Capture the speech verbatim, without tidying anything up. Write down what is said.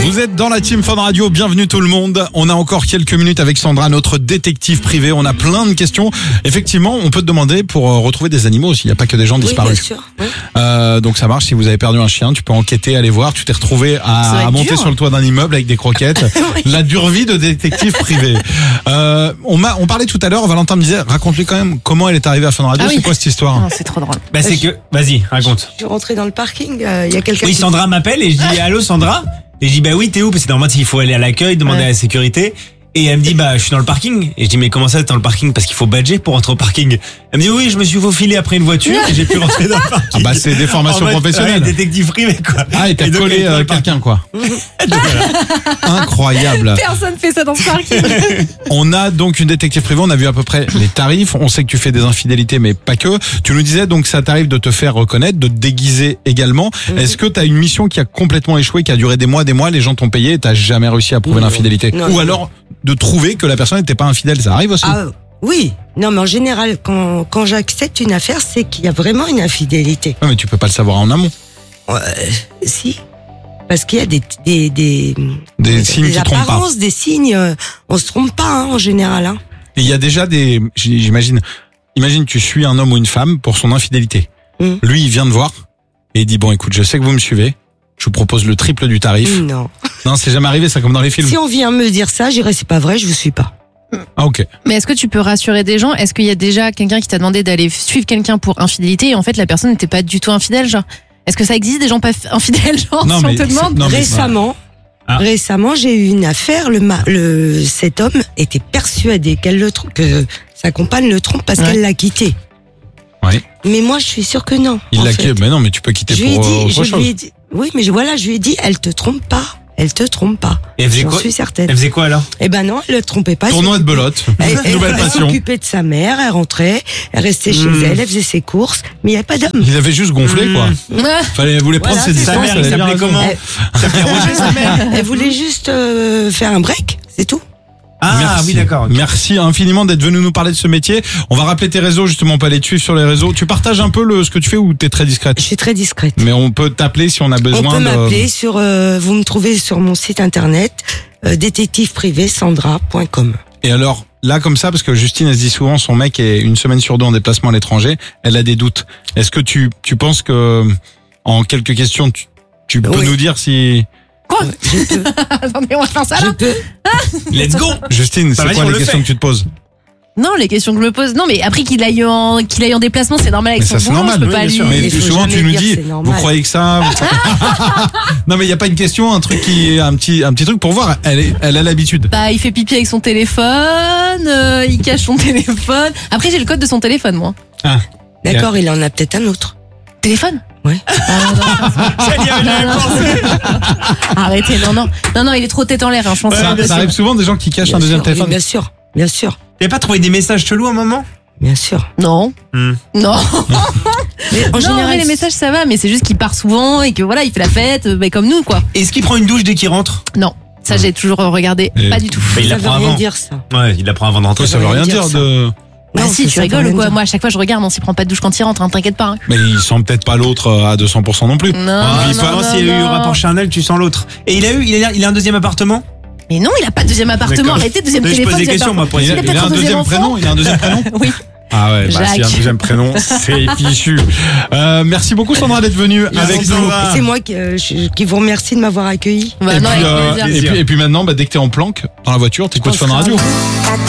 Vous êtes dans la team Fun Radio, bienvenue tout le monde. On a encore quelques minutes avec Sandra, notre détective privé. On a plein de questions. Effectivement, on peut te demander pour retrouver des animaux aussi. Il n'y a pas que des gens disparus. Oui, bien sûr. Oui. Euh, donc ça marche. Si vous avez perdu un chien, tu peux enquêter, aller voir. Tu t'es retrouvé à, à monter dur. sur le toit d'un immeuble avec des croquettes. Oui. La dure vie de détective privé. Euh, on m'a, on parlait tout à l'heure. Valentin me disait, raconte-lui quand même comment elle est arrivée à Fun Radio. Ah oui. C'est quoi cette histoire? Non, c'est trop drôle. Bah c'est que, vas-y, raconte. Je suis rentrée dans le parking, il euh, y a quelqu'un Oui, qui... Sandra m'appelle et je dis allô Sandra. Et je dis bah oui, t'es où? Parce que normalement il faut aller à l'accueil, demander Ouais. à la sécurité. Et elle me dit bah je suis dans le parking. Et je dis mais comment ça t'es dans le parking? Parce qu'il faut badger pour rentrer au parking. Elle me dit oui, je me suis faufilé après une voiture et j'ai pu rentrer dans le parking. Ah bah c'est des formations En mode, professionnelles. ouais, détective privé quoi. Ah, et t'as Et donc, elle collé est dans euh, le parking. quelqu'un quoi. Donc, voilà. Incroyable. Personne fait ça dans ce parking. On a donc une détective privée, on a vu à peu près les tarifs, on sait que tu fais des infidélités mais pas que. Tu nous disais donc ça t'arrive de te faire reconnaître, de te déguiser également. Mhm. Est-ce que tu as une mission qui a complètement échoué, qui a duré des mois, des mois, les gens t'ont payé et t'as jamais réussi à prouver Non. l'infidélité? Non, Ou non. alors de trouver que la personne n'était pas infidèle, ça arrive aussi? Ah oui, non mais en général, quand, quand j'accepte une affaire, c'est qu'il y a vraiment une infidélité. Ouais, mais tu peux pas le savoir en amont. Euh, si, parce qu'il y a des des des, Des signes qui trompent pas. apparences, des signes. euh, on se trompe pas hein, en général. Hein. Et il y a déjà des, j'imagine, imagine tu suis un homme ou une femme pour son infidélité. Mm. Lui, il vient te voir et il dit bon écoute, je sais que vous me suivez, je vous propose le triple du tarif. Non. Non, c'est jamais arrivé ça comme dans les films. Si on vient me dire ça, je dirais c'est pas vrai, je vous suis pas. Ah ok. Mais est-ce que tu peux rassurer des gens? Est-ce qu'il y a déjà quelqu'un qui t'a demandé d'aller suivre quelqu'un pour infidélité et en fait la personne n'était pas du tout infidèle, genre? Est-ce que ça existe des gens pas f- infidèles, genre, Non, si mais on te c'est- demande? non, mais- récemment, Ah. récemment, j'ai eu une affaire. Le, ma- le cet homme était persuadé qu'elle le trompe, que sa compagne le trompe parce Ouais. qu'elle l'a quitté. Ouais. Mais moi, je suis sûre que non. Il en l'a fait. quitté. Mais non, mais tu peux quitter Je lui ai pour euh, dit, autre je chose. lui ai dit, oui, mais je- voilà, je lui ai dit, elle te trompe pas, elle te trompe pas. Et elle faisait J'en quoi? suis certaine. Elle faisait quoi alors? Eh ben non, elle le trompait pas. Tournoi de belote. Elle, elle, Nouvelle elle passion. s'occupait de sa mère, elle rentrait, elle restait chez Mm. elle, elle faisait ses courses, mais il n'y avait pas d'homme. Il avait juste gonflé quoi. Ah, Fallait vous les prendre Voilà, ses c'est Sa distances. mère, elle il avait bien s'appelait raison. comment? Elle, Il s'appelait Roger sa mère. elle voulait juste euh, faire un break, c'est tout. Ah Merci. oui d'accord. Merci infiniment d'être venu nous parler de ce métier. On va rappeler tes réseaux justement, on peut aller te suivre sur les réseaux. Tu partages un peu le ce que tu fais ou t'es très discrète? Je suis très discrète. Mais on peut t'appeler si on a On besoin peut de. m'appeler sur, euh, vous me trouvez sur mon site internet, euh, détective privé sandra point com. Et alors là comme ça, parce que Justine elle se dit souvent son mec est une semaine sur deux en déplacement à l'étranger, elle a des doutes. Est-ce que tu tu penses que en quelques questions tu, tu peux Oui. nous dire si quoi? Je peux, Attendez, on va faire ça je là? peux. Let's go. Justine, Bah, c'est vas-y, quoi on les le questions fait. que tu te poses? Non, les questions que je me pose. Non, mais après qu'il aille en, qu'il aille en déplacement, c'est normal avec Mais son ça c'est boulot, normal. je peux Oui, pas bien lui... sûr. Mais Il faut souvent tu jamais nous dire dis, c'est vous normal. croyez que ça Non mais il y a pas une question, un truc qui un petit un petit truc pour voir. Elle est, elle a l'habitude. Bah, il fait pipi avec son téléphone, euh, il cache son téléphone. Après, j'ai le code de son téléphone, moi. Ah. D'accord, il en a peut-être un autre. Téléphone? Ouais. Ah, non, non, Ça y est, j'avais non, non. pensé. Arrêtez, non, non. Non, non, il est trop tête en l'air, hein, je pense. Ouais, que c'est Ça, impossible. ça arrive souvent des gens qui cachent Bien un deuxième sûr, téléphone. oui, bien sûr, bien sûr, T'avais pas trouvé des messages chelous à un moment? bien sûr. Non. Hmm. Non. Mais en non, en général, vrai, les messages, ça va, mais c'est juste qu'il part souvent et que voilà, il fait la fête, euh, bah, comme nous, quoi. Est-ce qu'il prend une douche dès qu'il rentre? Non. Ça, j'ai toujours regardé. Et- Pas du tout. Bah, il ça la veut prend rien avant. dire ça. Ouais, il la prend avant de rentrer. Ça veut rien dire ça. de. Bah Non, si, ça, tu ça veut rigoles rien ou quoi? dire. Moi, à chaque fois, je regarde, on s'y prend pas de douche quand il rentre, hein, t'inquiète pas. Hein. Mais il sent peut-être pas l'autre à deux cents pour cent non plus. Non, Ah, non, non, non, s'il y a eu non. rapport charnel, tu sens l'autre. Et il a eu, il a, il a un deuxième appartement? Mais non, il a pas de deuxième appartement. D'accord. Arrêtez, deuxième Mais je téléphone. pose des deuxième questions, moi, pour appartement. Il a, essayer. il a un peut-être deuxième enfant. prénom. Il a un deuxième prénom. Oui. Ah ouais, bah, Jacques. s'il y a un deuxième prénom, c'est fichu. Euh, merci beaucoup Sandra d'être venue Merci, avec nous. Sandra. C'est moi qui, euh, je- qui vous remercie de m'avoir accueilli. Bah, Et non, puis, avec euh, plaisir. et puis, et puis maintenant, bah, dès que t'es en planque dans la voiture, t'écoutes On Fun sera Radio.